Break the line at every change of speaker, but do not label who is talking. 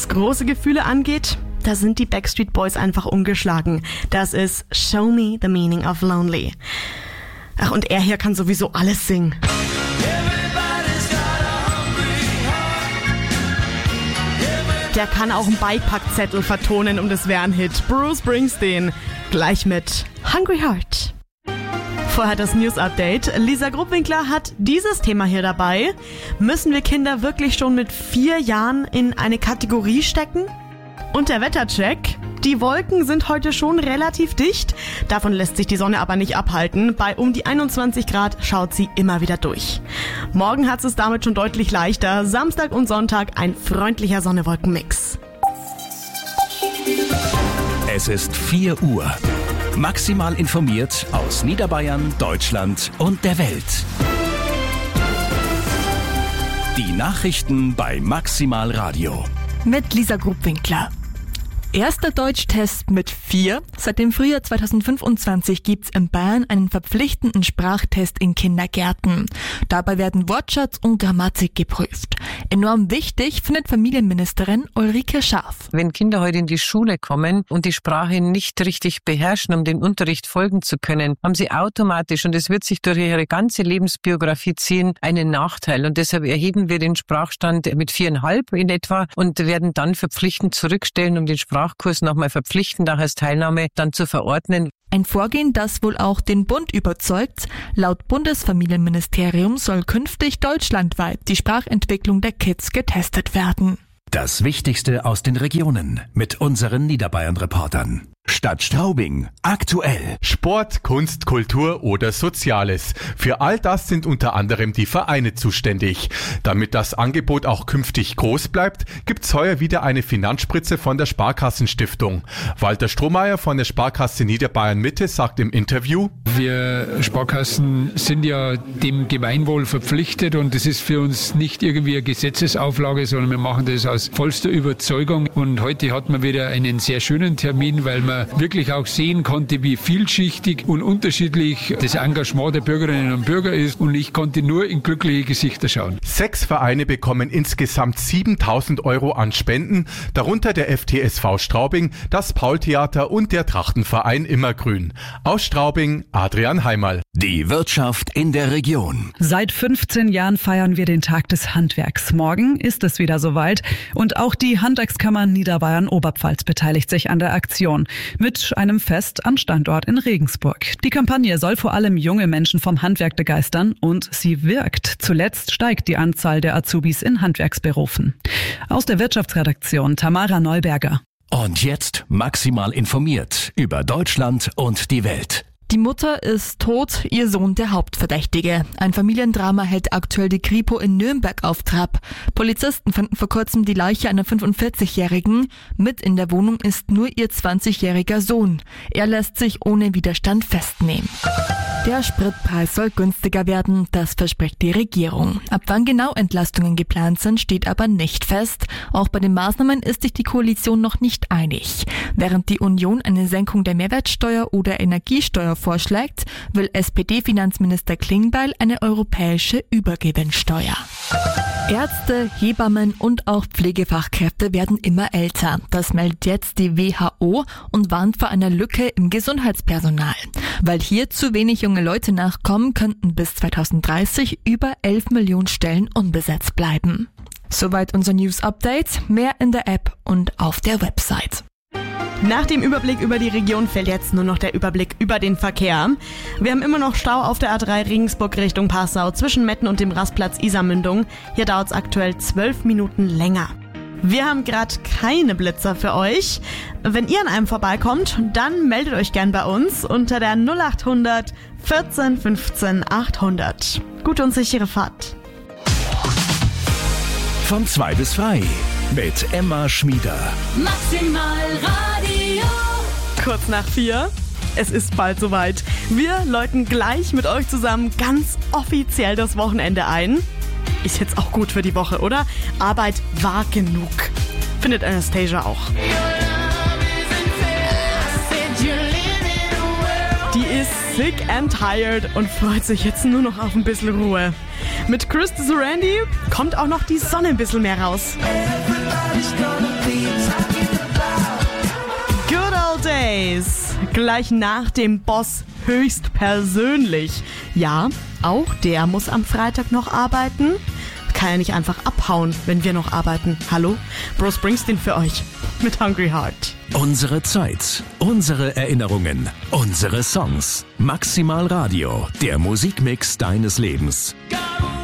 große Gefühle angeht, da sind die Backstreet Boys einfach ungeschlagen. Das ist Show Me the Meaning of Lonely. Ach, und er hier kann sowieso alles singen. Der kann auch einen Beipackzettel vertonen und es wäre ein Hit. Bruce Springsteen, gleich mit Hungry Heart. Vorher das News-Update. Lisa Gruppwinkler hat dieses Thema hier dabei. Müssen wir Kinder wirklich schon mit 4 Jahren in eine Kategorie stecken? Und der Wettercheck. Die Wolken sind heute schon relativ dicht. Davon lässt sich die Sonne aber nicht abhalten. Bei um die 21 Grad schaut sie immer wieder durch. Morgen hat es damit schon deutlich leichter. Samstag und Sonntag ein freundlicher Sonne-Wolken-Mix.
Es ist 4 Uhr. Maximal informiert aus Niederbayern, Deutschland und der Welt. Die Nachrichten bei Maximal Radio.
Mit Lisa Gruppwinkler. Erster Deutschtest mit 4. Seit dem Frühjahr 2025 gibt's in Bayern einen verpflichtenden Sprachtest in Kindergärten. Dabei werden Wortschatz und Grammatik geprüft. Enorm wichtig findet Familienministerin Ulrike Scharf.
Wenn Kinder heute in die Schule kommen und die Sprache nicht richtig beherrschen, um den Unterricht folgen zu können, haben sie automatisch, und es wird sich durch ihre ganze Lebensbiografie ziehen, einen Nachteil. Und deshalb erheben wir den Sprachstand mit 4,5 in etwa und werden dann verpflichtend zurückstellen, um den Sprachkurs nochmal verpflichtend auch als Teilnahme dann zu verordnen.
Ein Vorgehen, das wohl auch den Bund überzeugt. Laut Bundesfamilienministerium soll künftig deutschlandweit die Sprachentwicklung der Kids getestet werden.
Das Wichtigste aus den Regionen mit unseren Niederbayern-Reportern. Stadt Straubing. Aktuell.
Sport, Kunst, Kultur oder Soziales. Für all das sind unter anderem die Vereine zuständig. Damit das Angebot auch künftig groß bleibt, gibt's heuer wieder eine Finanzspritze von der Sparkassenstiftung. Walter Strohmeier von der Sparkasse Niederbayern Mitte sagt im Interview:
Wir Sparkassen sind ja dem Gemeinwohl verpflichtet und es ist für uns nicht irgendwie eine Gesetzesauflage, sondern wir machen das aus vollster Überzeugung. Und heute hat man wieder einen sehr schönen Termin, weil man wirklich auch sehen konnte, wie vielschichtig und unterschiedlich das Engagement der Bürgerinnen und Bürger ist, und ich konnte nur in glückliche Gesichter schauen.
6 Vereine bekommen insgesamt 7.000 € an Spenden, darunter der FTSV Straubing, das Paul-Theater und der Trachtenverein Immergrün. Aus Straubing, Adrian Heimerl.
Die Wirtschaft in der Region.
Seit 15 Jahren feiern wir den Tag des Handwerks. Morgen ist es wieder soweit und auch die Handwerkskammer Niederbayern-Oberpfalz beteiligt sich an der Aktion. Mit einem Fest am Standort in Regensburg. Die Kampagne soll vor allem junge Menschen vom Handwerk begeistern und sie wirkt. Zuletzt steigt die Anzahl der Azubis in Handwerksberufen. Aus der Wirtschaftsredaktion Tamara Neuberger.
Und jetzt maximal informiert über Deutschland und die Welt.
Die Mutter ist tot, ihr Sohn der Hauptverdächtige. Ein Familiendrama hält aktuell die Kripo in Nürnberg auf Trab. Polizisten fanden vor kurzem die Leiche einer 45-Jährigen. Mit in der Wohnung ist nur ihr 20-jähriger Sohn. Er lässt sich ohne Widerstand festnehmen. Der Spritpreis soll günstiger werden, das verspricht die Regierung. Ab wann genau Entlastungen geplant sind, steht aber nicht fest. Auch bei den Maßnahmen ist sich die Koalition noch nicht einig. Während die Union eine Senkung der Mehrwertsteuer oder Energiesteuer vorschlägt, will SPD-Finanzminister Klingbeil eine europäische Übergewinnsteuer. Ärzte, Hebammen und auch Pflegefachkräfte werden immer älter. Das meldet jetzt die WHO und warnt vor einer Lücke im Gesundheitspersonal. Weil hier zu wenig junge Leute nachkommen, könnten bis 2030 über 11 Millionen Stellen unbesetzt bleiben. Soweit unser News-Update. Mehr in der App und auf der Website.
Nach dem Überblick über die Region fällt jetzt nur noch der Überblick über den Verkehr. Wir haben immer noch Stau auf der A3 Regensburg Richtung Passau zwischen Metten und dem Rastplatz Isarmündung. Hier dauert es aktuell 12 Minuten länger. Wir haben gerade keine Blitzer für euch. Wenn ihr an einem vorbeikommt, dann meldet euch gern bei uns unter der 0800 14 15 800. Gute und sichere Fahrt.
Von 2 bis 3 mit Emma Schmieder.
Maximal Radio.
Kurz nach 4. Es ist bald soweit. Wir läuten gleich mit euch zusammen ganz offiziell das Wochenende ein. Ist jetzt auch gut für die Woche, oder? Arbeit war genug. Findet Anastasia auch. Die ist sick and tired und freut sich jetzt nur noch auf ein bisschen Ruhe. Mit Chris Randy kommt auch noch die Sonne ein bisschen mehr raus. Good Old Days. Gleich nach dem Boss höchstpersönlich. Ja, auch der muss am Freitag noch arbeiten. Kann ja nicht einfach abhauen, wenn wir noch arbeiten. Hallo? Bruce Springsteen für euch mit Hungry Heart.
Unsere Zeit, unsere Erinnerungen, unsere Songs. Maximal Radio, der Musikmix deines Lebens.